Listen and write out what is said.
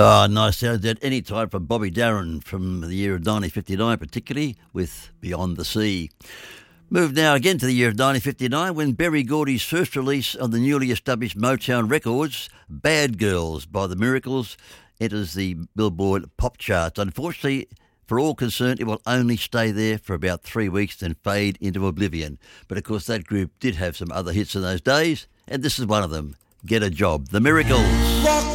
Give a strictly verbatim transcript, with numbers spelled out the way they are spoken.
Oh, nice sounds at any time from Bobby Darin from the year of nineteen fifty-nine, particularly with Beyond the Sea. Move now again to the year of nineteen fifty-nine when Berry Gordy's first release on the newly established Motown Records, Bad Girls by the Miracles, enters the Billboard pop charts. Unfortunately, for all concerned, it will only stay there for about three weeks then fade into oblivion. But of course that group did have some other hits in those days, and this is one of them, Get a Job, The Miracles.